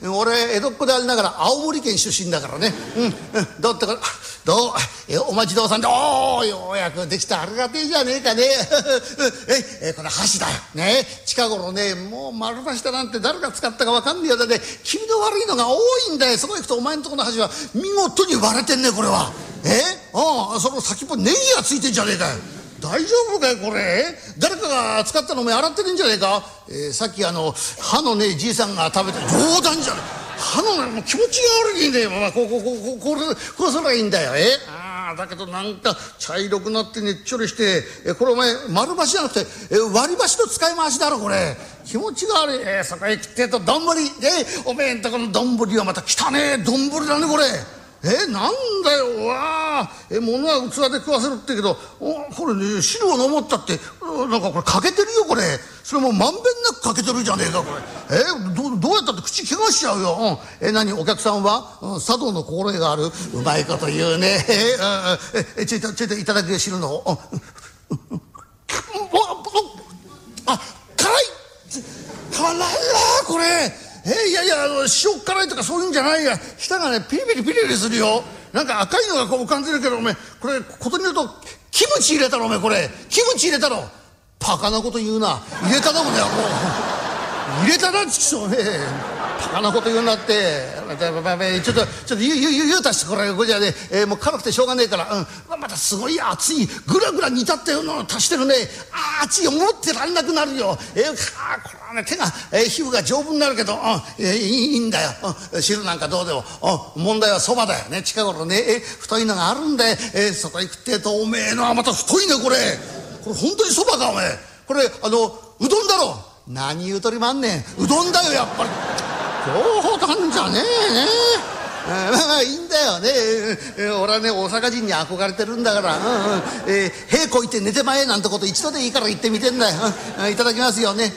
俺江戸っ子でありながら青森県出身だからね。どうってからどうお待ちどうさんで、おーようやくできた、ありがてえじゃねえかね。これ箸だよね。近頃ねもう丸箸だなんて誰が使ったか分かんねえよ。だって気味の悪いのが多いんだよ。そこ行くとお前んとこの箸は見事に割れてんねこれは。その先っぽネギがついてんじゃねえかよ。大丈夫かよこれ。誰かが使ったのお前洗ってるんじゃねえか。さっき歯のねじいさんが食べて、冗談じゃない、歯のねもう気持ちが悪いんだよ。こうすればいいんだよ。だけどなんか茶色くなってねっちょりして、これお前丸箸じゃなくて割り箸の使い回しだろこれ。気持ちが悪い。そこへ来てと丼、おめえんとこの丼はまた汚ねえ丼だねこれ。なんだよ。わ物は器で食わせるって言うけど、これね汁を飲もうったってなんかこれ欠けてるよこれ。それもうまんべんなく欠けてるじゃねえかこれ。どうやったって口怪我しちゃうよ。何お客さんは、茶道の心得がある。うまいこと言うね。ちょいといただくよ汁の方。辛いなこれ。いや塩辛いとかそういうんじゃないや。舌がねピリピリするよ。なんか赤いのがこう浮かんでるけどお前これことによるとキムチ入れたろお前これ。キムチ入れたろ。バカなこと言うな。入れたなこの野郎。入れたなちくしょうね。バカなこと言うなって。ちょっと言うたしてこれじゃねもう辛くてしょうがねえから、またすごい熱いぐらぐら煮立ったようなの足してるね。熱い思ってらんなくなるよ。これはね手が皮膚が丈夫になるけどいいんだよ。汁なんかどうでも問題はそばだよね。近頃ね太いのがあるんでそこ行くってとおめえのはまた太いねこれ。これ本当にそばかおめえ。これうどんだろ。何言うとりもあんねん。うどんだよやっぱり。冗談じゃねえ。いいんだよね。俺はね大阪人に憧れてるんだから。屁こいて寝てまえなんてこと一度でいいから言ってみてんだよ。いただきますよね。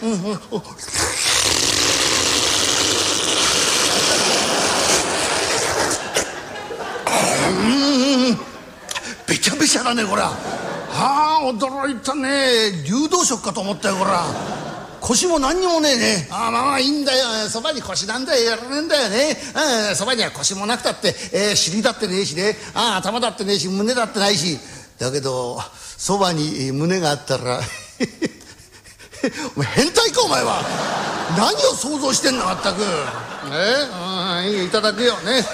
べちゃべちゃだねこれ。驚いたね。流動食かと思ったよこれ。腰も何にもねえね。まあいいんだよ。そばに腰なんだよ。やらねえんだよね。そばには腰もなくたって、尻だってねえしね。頭だってねえし胸だってないし。だけどそばに胸があったらお前変態かお前は。何を想像してんのまったく。いただくよね。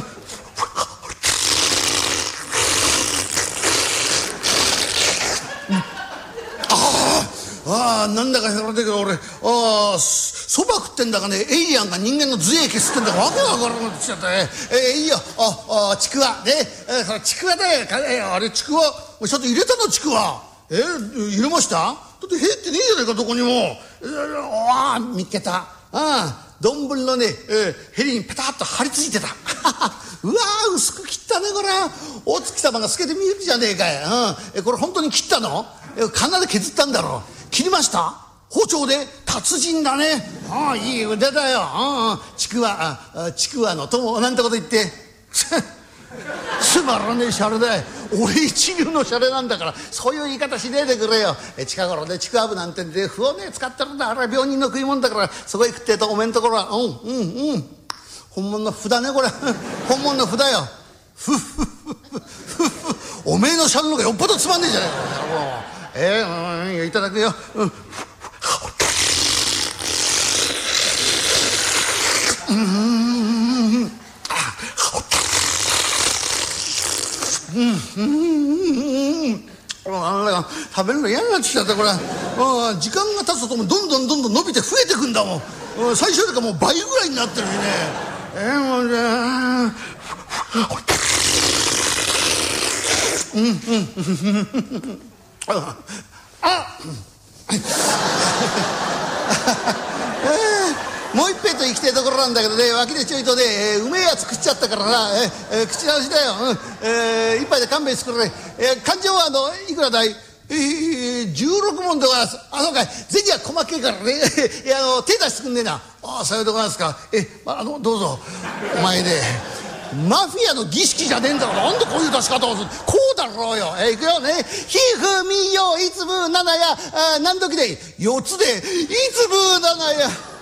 なんだか知らないけど俺そば食ってんだかねエイリアンが人間の髄液吸ってんだかわけわからなくなってきちゃったね。いいよちくわね。ちくわだよあれちくわちょっと入れたのちくわ。入れました。だって入ってねえじゃないかどこにも。見っけた。丼のねヘリにペタッと張り付いてた。うわ薄く切ったねこれ。お月様が透けて見えるじゃねえかよ。これ本当に切ったの。カンナで削ったんだろう。切りました。包丁で。達人だね。いい腕だよ。ちくわの友なんてこと言ってつまらねえシャレだよ。俺一流のシャレなんだからそういう言い方しねえでくれよ。近頃でちくわぶなんてんで麩をね使ってるんだ。あれは病人の食い物だからそこへ食ってとおめんところは本物の麩だねこれ。本物の麩だよ。おめえのシャレの方がよっぽどつまんねえじゃねえか。いただくよ。食べるの嫌になってきちゃったこれ。時間が経つとどんどん伸びて増えてくんだもん。最初よりかもう倍ぐらいになってるね。もう一杯と行きたいところなんだけどね脇でちょいとねうめえやつ食っちゃったからな。口直しだよ。一杯で勘弁してくれ。勘定はいくらだい。16文ではそうかい。銭は細けえからね手出してくんねえな。さようでございますか。どうぞ。お前ねマフィアの儀式じゃねえんだから。なんでこういう出し方をする。こうだろうよ。いくよね。ひふみよいつぶななや何時で4つでいつぶななや。